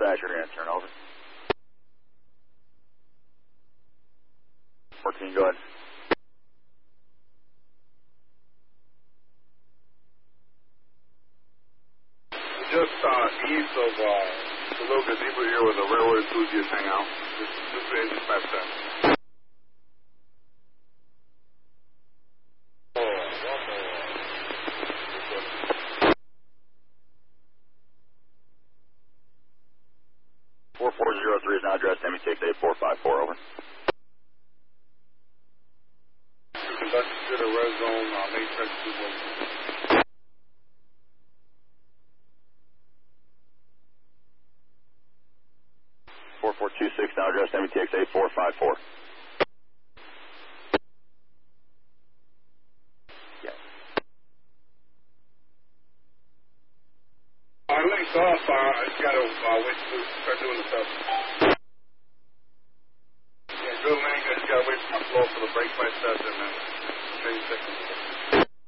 dispatch, you're going to turn over. 14, go ahead. Just east of the little gazebo here where the railroad enthusiasts hang out. Just the dispatch that. Four 403 is now addressed. METX 8454, over. Conducted to the red zone, matrix 2. 4426 now addressed. METX 8454. Yes. Link's off. I just got to wait to start doing the stuff. Yeah, good link. I just got to wait for my flow for the brake light test and then 30 seconds.